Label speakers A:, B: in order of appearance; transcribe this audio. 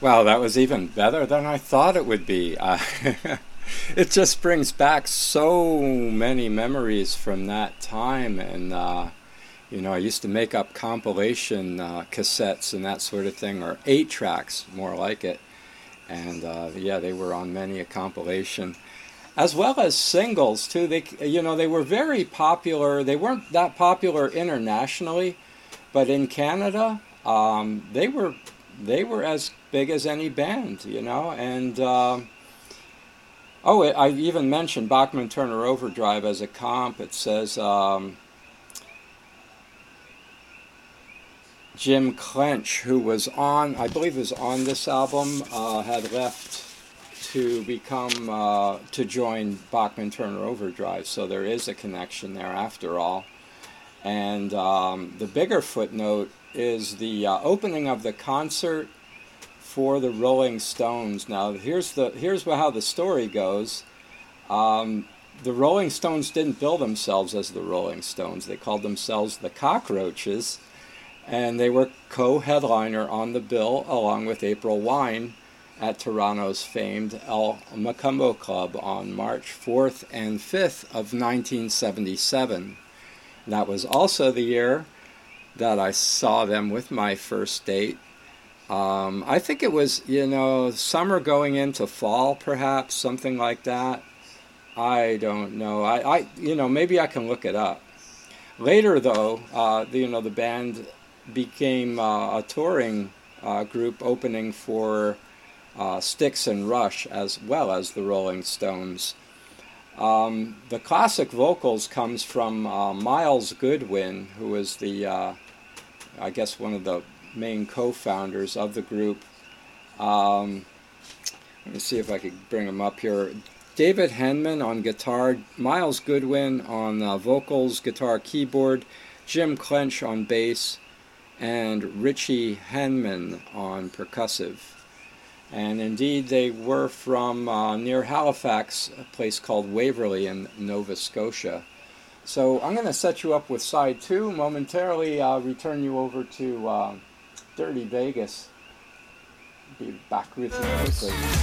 A: Wow, that was even better than I thought it would be. It just brings back so many memories from that time, and I used to make up compilation cassettes and that sort of thing, or 8 tracks, more like it. And yeah, they were on many a compilation, as well as singles too. They were very popular. They weren't that popular internationally, but in Canada, they were as big as any band, and. I even mentioned Bachman Turner Overdrive as a comp. It says Jim Clench, who was on, I believe was on this album, had left to join Bachman Turner Overdrive. So there is a connection there after all. And the bigger footnote is the opening of the concert for the Rolling Stones. Now, here's how the story goes. The Rolling Stones didn't bill themselves as the Rolling Stones. They called themselves the Cockroaches, and they were co-headliner on the bill along with April Wine at Toronto's famed El Macumbo Club on March 4th and 5th of 1977. That was also the year that I saw them with my first date. I think it was, summer going into fall, perhaps, something like that. I don't know. Maybe I can look it up. Later, though, the band became a touring group opening for Styx and Rush as well as the Rolling Stones. The classic vocals comes from Miles Goodwin, who was I guess one of the main co-founders of the group. Let me see if I could bring him up here. David Henman on guitar, Miles Goodwin on vocals, guitar, keyboard, Jim Clench on bass, and Richie Henman on percussive. And indeed, they were from near Halifax, a place called Waverley in Nova Scotia. So I'm going to set you up with side 2 momentarily. I'll return you over to Dirty Vegas. Be back with you quickly.